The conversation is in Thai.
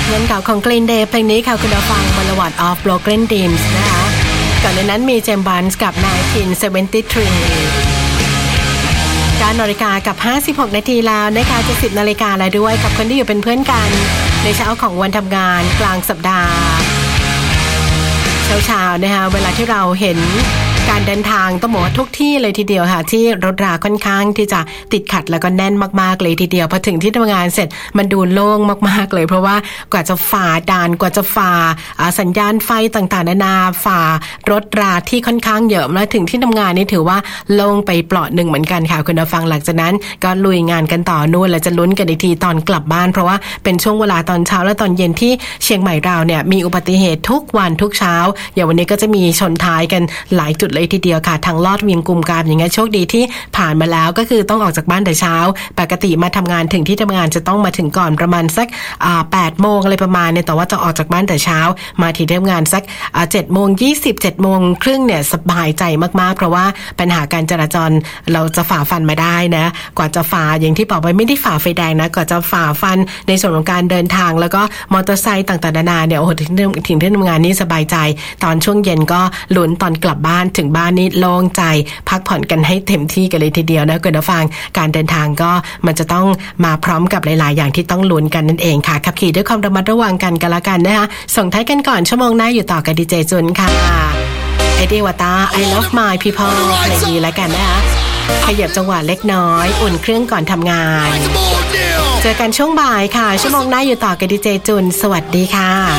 เงินเก่าของ Green Day เพลงนี้ค่ะคุณผู้ฟัง Boulevard of Broken Dreams นะคะก่อนในนั้นมีเจมส์บันส์กับ 1973 9 นาฬิกากับ56 นาทีแล้วนะคะจะ10 นาฬิกาแล้วด้วยกับคนที่อยู่เป็นเพื่อนกันในเช้าของวันทำงานกลางสัปดาห์เช้าๆนะคะเวลาที่เราเห็นการเดินทางต้องบอกว่าทุกที่เลยทีเดียวค่ะที่รถราค่อนข้างที่จะติดขัดแล้วก็แน่นมากๆเลยทีเดียวพอถึงที่ทำงานเสร็จมันดูโล่งมากๆเลยเพราะว่ากว่าจะฝ่าด่านกว่าจะฝ่าสัญญาณไฟต่างๆนานาฝ่ารถราที่ค่อนข้างเยอะแล้วถึงที่ทำงานนี่ถือว่าโล่งไปเปราะหนึ่งเหมือนกันค่ะคุณผู้ฟังหลังจากนั้นก็ลุยงานกันต่อนู่นแล้วจะลุ้นกันอีกทีตอนกลับบ้านเพราะว่าเป็นช่วงเวลาตอนเช้าและตอนเย็นที่เชียงใหม่เราเนี่ยมีอุบัติเหตุทุกวันทุกเช้าอย่างวันนี้ก็จะมีชนท้ายกันหลายจุดเลยทีเดียวค่ะทางลอดเวียงกุมกามอย่างเงี้ยโชคดีที่ผ่านมาแล้วก็คือต้องออกจากบ้านแต่เช้าปกติมาทำงานถึงที่ทำงานจะต้องมาถึงก่อนประมาณสัก8 โมงอะไรประมาณเนี่ยแต่ว่าจะออกจากบ้านแต่เช้ามาที่ทำงานสัก7:20 7:30เนี่ยสบายใจมากๆเพราะว่าปัญหาการจราจรเราจะฝ่าฟันมาได้นะกว่าจะฝ่าอย่างที่บอกไปไม่ได้ฝ่าไฟแดงนะกว่าจะฝ่าฟันในส่วนของการเดินทางแล้วก็มอเตอร์ไซค์ต่างๆนานาเนี่ยโอ้โหถึงที่ทำงานนี่สบายใจตอนช่วงเย็นก็ลุ้นตอนกลับบ้านถึงบ้านนี่โล่งใจพักผ่อนกันให้เต็มที่กันเลยทีเดียวนะคุณผู้ฟังการเดินทางก็มันจะต้องมาพร้อมกับหลายๆอย่างที่ต้องลุ้นกันนั่นเองค่ะขับขี่ด้วยความระมัดระวังกันกันละกันนะคะส่งท้ายกันก่อนชั่วโมงหน้าอยู่ต่อกับดีเจจุนค่ะเอเดวาตา I love my people เพลงนี้แล้วกันนะคะขยับจังหวะเล็กน้อยอุ่นเครื่องก่อนทำงานเจอกันช่วงบ่ายค่ะชั่วโมงหน้าอยู่ต่อกับดีเจจุนสวัสดีค่ะ